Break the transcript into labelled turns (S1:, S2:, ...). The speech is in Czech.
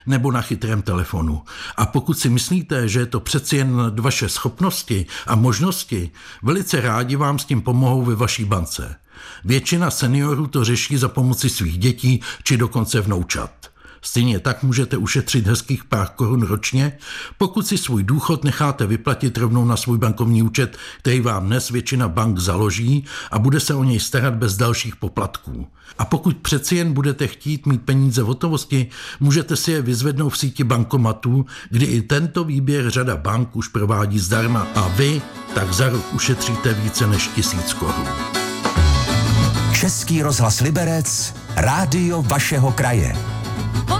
S1: nebo na chytrém telefonu. A pokud si myslíte, že je to přeci jen vaše schopnosti a možnosti, velice rádi vám s tím pomohou ve vaší bance. Většina seniorů to řeší za pomoci svých dětí či dokonce vnoučat. Stejně tak můžete ušetřit hezkých pár korun ročně, pokud si svůj důchod necháte vyplatit rovnou na svůj bankovní účet, který vám dnes většina bank založí a bude se o něj starat bez dalších poplatků. A pokud přeci jen budete chtít mít peníze v hotovosti, můžete si je vyzvednout v síti bankomatů, kdy i tento výběr řada bank už provádí zdarma a vy tak za rok ušetříte více než 1000 korun.
S2: Český rozhlas Liberec, rádio vašeho kraje.